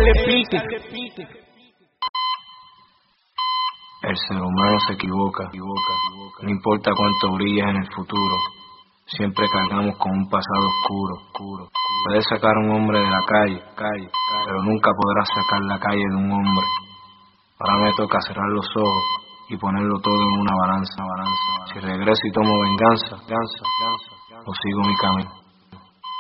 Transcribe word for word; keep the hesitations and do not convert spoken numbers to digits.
repite. El ser humano se equivoca, equivoca, equivoca. No importa cuánto brilles en el futuro, siempre cargamos con un pasado oscuro, oscuro. Puedes sacar a un hombre de la calle, calle, pero nunca podrás sacar la calle de un hombre. Ahora me toca cerrar los ojos y ponerlo todo en una balanza, balanza, balanza. Si regreso y tomo venganza, venganza, venganza, o sigo mi camino.